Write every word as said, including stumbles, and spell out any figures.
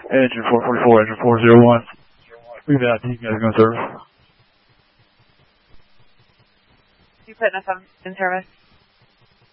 Engine four forty-four, engine four oh one. We've got you guys going to service. You putting us on in service?